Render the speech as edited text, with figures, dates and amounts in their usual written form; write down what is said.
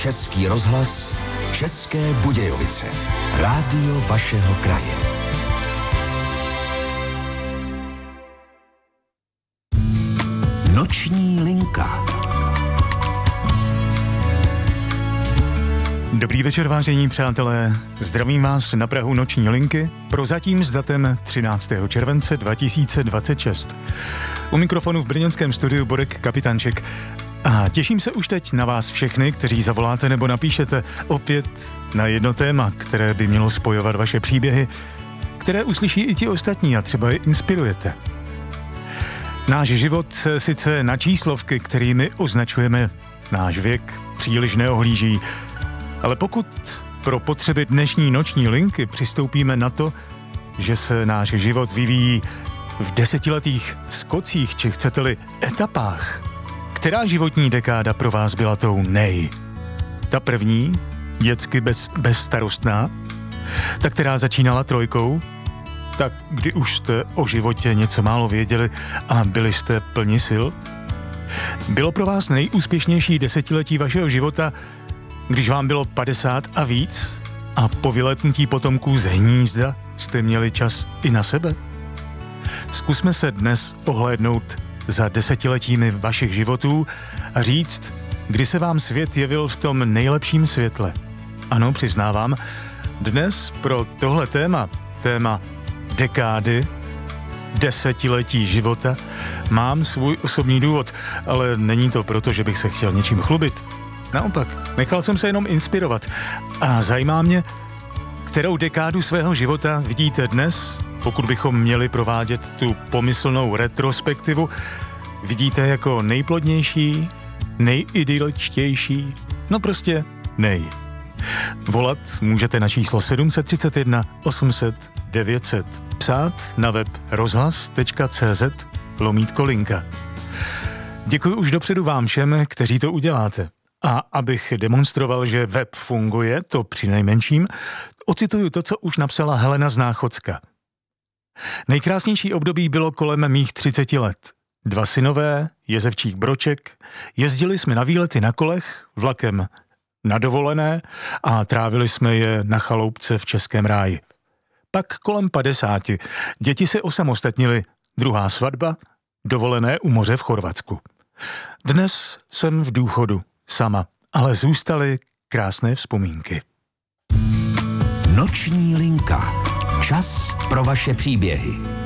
Český rozhlas, České Budějovice. Rádio vašeho kraje. Noční linka. Dobrý večer, vážení přátelé. Zdravím vás na prahu Noční linky, prozatím s datem 13. července 2026. U mikrofonu v brněnském studiu Borek Kapitanček. A těším se už teď na vás všechny, kteří zavoláte nebo napíšete opět na jedno téma, které by mělo spojovat vaše příběhy, které uslyší i ti ostatní a třeba je inspirujete. Náš život se sice na číslovky, kterými označujeme náš věk, příliš neohlíží, ale pokud pro potřeby dnešní noční linky přistoupíme na to, že se náš život vyvíjí v desetiletých skocích, či chcete-li etapách, která životní dekáda pro vás byla tou nej? Ta první, dětsky bezstarostná, ta, která začínala trojkou, tak kdy už jste o životě něco málo věděli a byli jste plni sil? Bylo pro vás nejúspěšnější desetiletí vašeho života, když vám bylo 50 a víc a po vyletnutí potomků z hnízda jste měli čas i na sebe? Zkusme se dnes ohlédnout za desetiletími vašich životů a říct, kdy se vám svět jevil v tom nejlepším světle. Ano, přiznávám, dnes pro tohle téma dekády, desetiletí života, mám svůj osobní důvod, ale není to proto, že bych se chtěl něčím chlubit. Naopak, nechal jsem se jenom inspirovat a zajímá mě, kterou dekádu svého života vidíte dnes, pokud bychom měli provádět tu pomyslnou retrospektivu, vidíte jako nejplodnější, nejidyličtější, no prostě nej. Volat můžete na číslo 731 800 900, psát na web rozhlas.cz/linka. Děkuji už dopředu vám všem, kteří to uděláte. A abych demonstroval, že web funguje, to přinejmenším, ocituju to, co už napsala Helena z Náchodska. Nejkrásnější období bylo kolem mých 30 let. 2 synové, jezevčík Broček, jezdili jsme na výlety na kolech, vlakem na dovolené a trávili jsme je na chaloupce v Českém ráji. Pak kolem 50, děti se osamostatnily, druhá svatba, dovolené u moře v Chorvatsku. Dnes jsem v důchodu, sama, ale zůstaly krásné vzpomínky. Noční linka. Čas pro vaše příběhy.